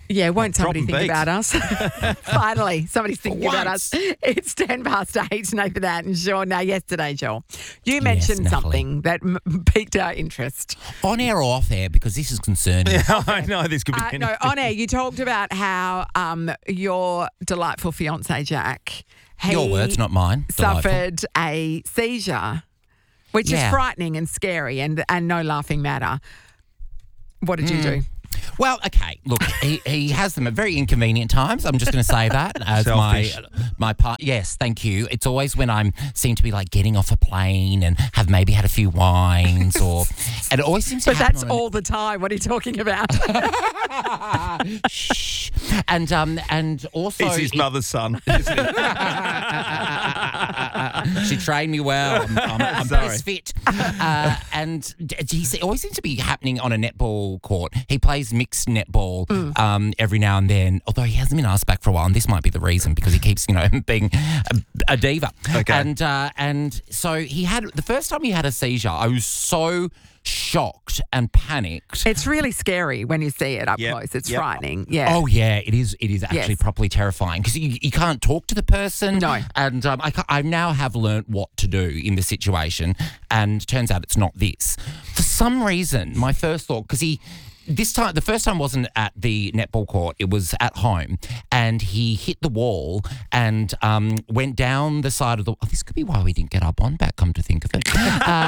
Yeah, won't somebody dropping think beats. about us? Finally, somebody's thinking about us. It's 8:10. No for that. And Sean, now yesterday, Joel, you mentioned Natalie. something that piqued our interest. On air or off air, because this is concerning. Yeah, I know this could be anything. No, on air, you talked about how your delightful fiance, Jack, Your words, not mine. Delightful. suffered a seizure, which is Yeah. frightening and scary and no laughing matter. What did you do? Well, okay. Look, he has them at very inconvenient times. I'm just going to say that as Selfish. my part. Yes, thank you. It's always when I'm seem to be like getting off a plane and have maybe had a few wines, or and it always seems to But happen that's on all the time. What are you talking about? Shh. And also He's his mother's son. Isn't he? she trained me well. I'm Sorry. best fit. And he always seems to be happening on a netball court. He plays mixed netball every now and then, although he hasn't been asked back for a while, and this might be the reason because he keeps, being a diva. Okay. And so he had, the first time he had a seizure, I was so shocked and panicked. It's really scary when you see it up Yep, close. It's yep. frightening. Yeah. Oh, yeah, it is actually Yes. properly terrifying because you can't talk to the person. No. And I now have learnt what to do in the situation, and turns out it's not this. For some reason, my first thought, because the first time wasn't at the netball court, it was at home, and he hit the wall and went down the side of the. Oh, this could be why we didn't get our bond back. Come to think of it,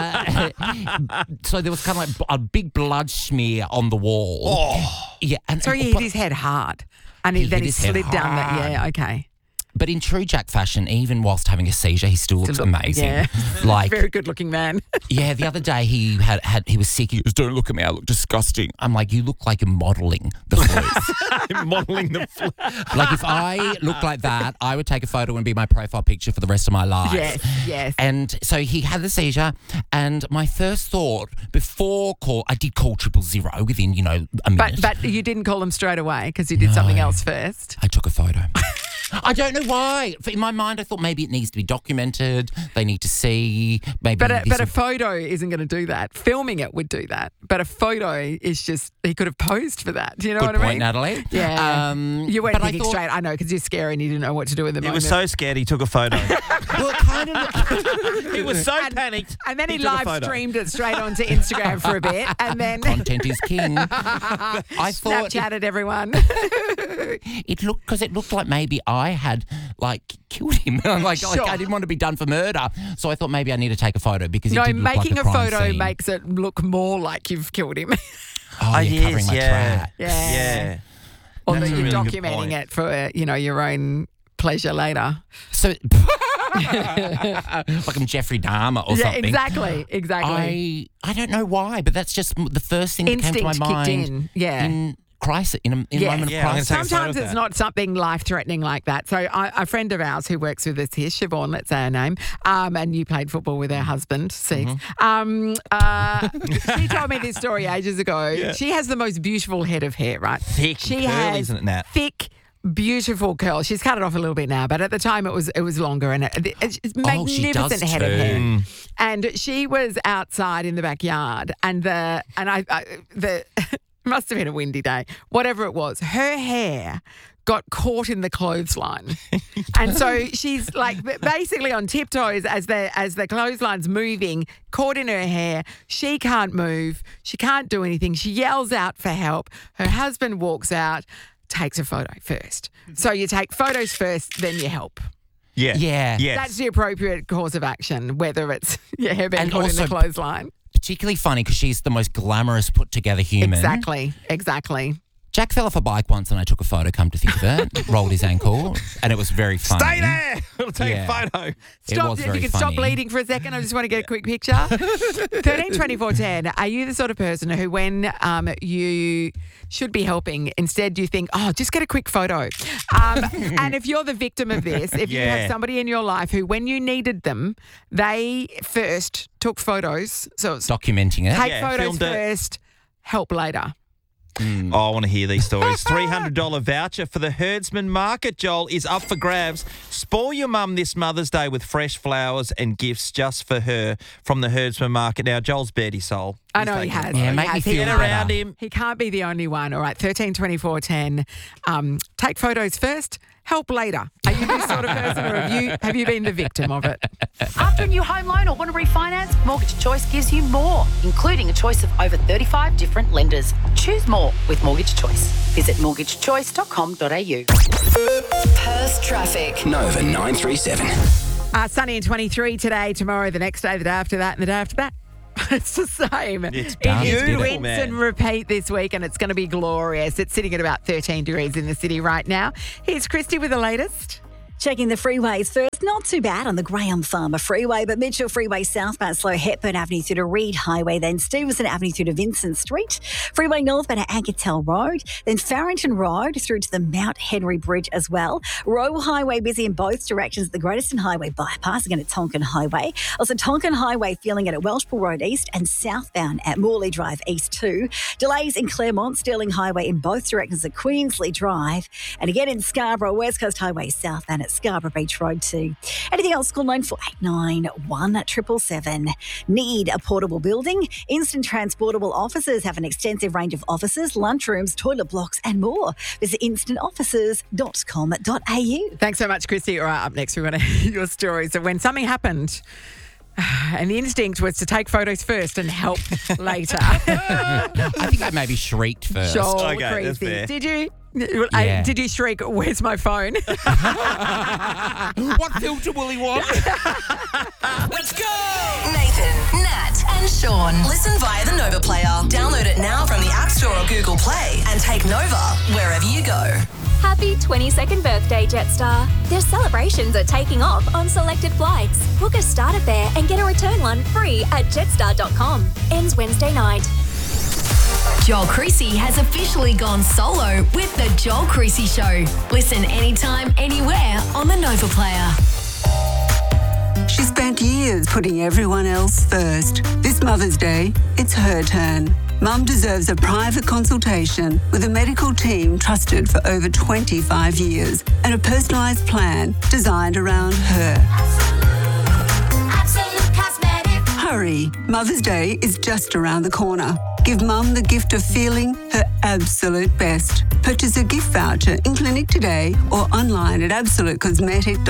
so there was kind of like a big blood smear on the wall. Oh. Yeah, and So he hit his head hard. And He then hit he his head slid down that. hard. Yeah, okay. But in true Jack fashion, even whilst having a seizure, he still looks amazing. Yeah. Like, Very good looking man. yeah, the other day he was sick. He goes, "Don't look at me, I look disgusting." I'm like, "You look like you're modelling the flu." Modelling the flu. Like, if I looked like that, I would take a photo and be my profile picture for the rest of my life. Yes. And so he had the seizure, and my first thought before I did call 000 within, a minute. But you didn't call him straight away because you did something else first. I took a photo. I don't know why. In my mind, I thought maybe it needs to be documented. They need to see. Maybe. But a photo isn't going to do that. Filming it would do that. But a photo is just, he could have posed for that. Do you know Good what I point, mean? Natalie. Yeah. You weren't but I thinking thought- straight. I know, because you're scary and you didn't know what to do in the He moment. was so scared he took a photo. Well, kind of. He was so panicked. And then he took a live photo. streamed it straight onto Instagram for a bit. And then Content is king. I thought Snapchatted everyone. it looked like maybe I had killed him. like Sure. I didn't want to be done for murder, so I thought maybe I need to take a photo because No, it did look making like a crime photo scene. makes it look more like you've killed him. Oh, you're covering my tracks. Yeah. Or That's that a you're really good documenting point. it for, your own pleasure later. So, like I'm Jeffrey Dahmer or Yeah, something. exactly. I don't know why, but that's just the first thing that came to my Instinct mind. kicked in, yeah. In crisis, in a Yes. moment of Yeah, I'm gonna crisis. take a photo Sometimes of it's that. not something life-threatening like that. So a friend of ours who works with us here, Siobhan, let's say her name, and you played football with her husband, Six. She told me this story ages ago. Yeah. She has the most beautiful head of hair, right? Thick She and curly, has isn't it, Nat? thick, beautiful curls. She's cut it off a little bit now, but at the time it was longer, and it's Oh, she does magnificent head of too. hair. And she was outside in the backyard, and the must have been a windy day, whatever it was. Her hair got caught in the clothesline, and so she's basically on tiptoes as the clothesline's moving, caught in her hair. She can't move. She can't do anything. She yells out for help. Her husband walks out, takes a photo first. So you take photos first, then you help. Yeah. Yeah. Yes. That's the appropriate course of action, whether it's your hair being And caught in the also- clothesline. Particularly funny because she's the most glamorous, put together human. Exactly. Jack fell off a bike once and I took a photo, come to think of it. Rolled his ankle and it was very funny. Stay there. We'll take Yeah. a photo. It Stop, was if very you can funny. stop bleeding for a second, I just want to get a quick picture. 13 24 10. Are you the sort of person who, when you should be helping, instead you think, oh, just get a quick photo? And if you're the victim of this, if you Yeah. have somebody in your life who, when you needed them, they first took photos. So it's Documenting it. take Yeah, photos filmed it. first, help later. Oh, I want to hear these stories. $300 voucher for the Herdsman Market, Joel, is up for grabs. Spoil your mum this Mother's Day with fresh flowers and gifts just for her from the Herdsman Market. Now, Joel's bared his soul. I know he has. Yeah, He make me has. feel Get better. around him. He can't be the only one. All right, 13 24 10. Take photos first, help later. Are you this sort of person, or have you been the victim of it? After a new home loan or want to refinance, Mortgage Choice gives you more, including a choice of over 35 different lenders. Choose more with Mortgage Choice. Visit mortgagechoice.com.au. Perth traffic. Nova 937. Sunny and 23 today, tomorrow, the next day, the day after that, and the day after that. It's the same. It's It is beautiful, rinse man. and repeat this week, and it's going to be glorious. It's sitting at about 13 degrees in the city right now. Here's Christy with the latest. Checking the freeways first. Not too bad on the Graham Farmer Freeway, but Mitchell Freeway southbound slow Hepburn Avenue through to Reed Highway, then Stevenson Avenue through to Vincent Street. Freeway northbound at Ankertel Road, then Farrington Road through to the Mount Henry Bridge as well. Royal Highway busy in both directions at the Greateston Highway bypass, again at Tonkin Highway. Also Tonkin Highway feeling it at Welshpool Road East and southbound at Morley Drive East too. Delays in Claremont, Stirling Highway in both directions at Queensley Drive. And again in Scarborough, West Coast Highway southbound at Scarborough Beach Road too. Anything else, call 9489 777. Need a portable building? Instant Transportable Offices have an extensive range of offices, lunchrooms, toilet blocks and more. Visit instantoffices.com.au. Thanks so much, Christy. All right, up next, we want to hear your stories of when something happened and the instinct was to take photos first and help later. I think I maybe shrieked first. Joel, Okay, that's Christy. fair. Did you? Yeah. Did you shriek, "Where's my phone"? What filter will he want? Let's go! Nathan, Nat, and Sean. Listen via the Nova Player. Download it now from the App Store or Google Play and take Nova wherever you go. Happy 22nd birthday, Jetstar. Their celebrations are taking off on selected flights. Book a starter fare and get a return one free at jetstar.com. Ends Wednesday night. Joel Creasy has officially gone solo with The Joel Creasy Show. Listen anytime, anywhere on the Nova Player. She spent years putting everyone else first. This Mother's Day, it's her turn. Mum deserves a private consultation with a medical team trusted for over 25 years and a personalised plan designed around her. Absolute Cosmetic. Hurry, Mother's Day is just around the corner. Give Mum the gift of feeling her absolute best. Purchase a gift voucher in clinic today or online at absolutecosmetic.com.